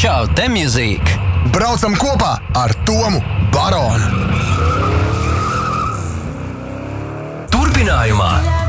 Show the music! Braucam kopā ar Tomu Baronu! Turpinājumā